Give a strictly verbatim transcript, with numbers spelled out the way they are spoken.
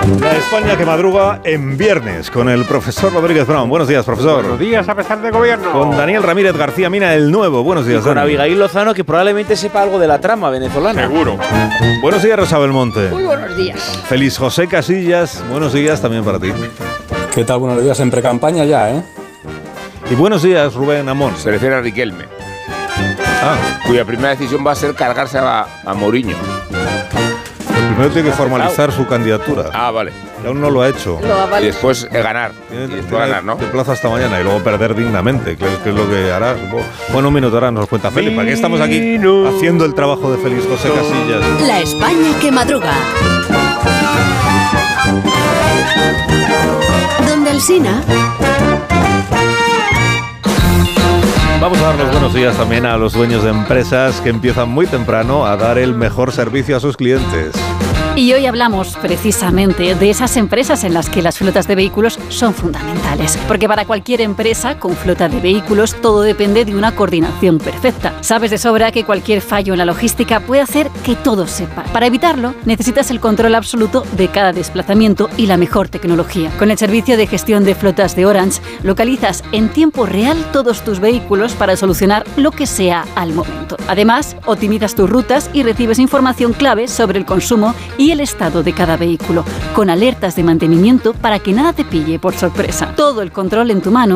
La España que madruga en viernes con el profesor Rodríguez Brown. Buenos días, profesor. Buenos días, a pesar de gobierno. Con Daniel Ramírez García Mina, el nuevo. Buenos días, y con Dani. Abigail Lozano, que probablemente sepa algo de la trama venezolana. Seguro. Buenos días, Rosa Belmonte. Muy buenos días. Feliz José Casillas. Buenos días también para ti. ¿Qué tal? Buenos días. En precampaña ya, ¿eh? Y buenos días, Rubén Amón. Se refiere a Riquelme, Ah, cuya primera decisión va a ser cargarse a, a Mourinho. primero tiene que formalizar su candidatura. Ah, vale. Y aún no lo ha hecho. Lo Y avalo. después eh, ganar. Tiene, Y después tiene ganar, ¿no? de plazo hasta mañana y luego perder dignamente, que, que es lo que hará, supongo. Bueno, un minuto ahora nos cuenta Félix. ¿Para qué estamos aquí haciendo el trabajo de Feliz José Casillas? La España que madruga. Donde Alsina. Vamos a dar los buenos días también a los dueños de empresas que empiezan muy temprano a dar el mejor servicio a sus clientes. Y hoy hablamos precisamente de esas empresas en las que las flotas de vehículos son fundamentales. Porque para cualquier empresa con flota de vehículos todo depende de una coordinación perfecta. Sabes de sobra que cualquier fallo en la logística puede hacer que todo se pare. Para evitarlo, necesitas el control absoluto de cada desplazamiento y la mejor tecnología. Con el servicio de gestión de flotas de Orange, localizas en tiempo real todos tus vehículos para solucionar lo que sea al momento. Además, optimizas tus rutas y recibes información clave sobre el consumo y y el estado de cada vehículo, con alertas de mantenimiento para que nada te pille por sorpresa. Todo el control en tu mano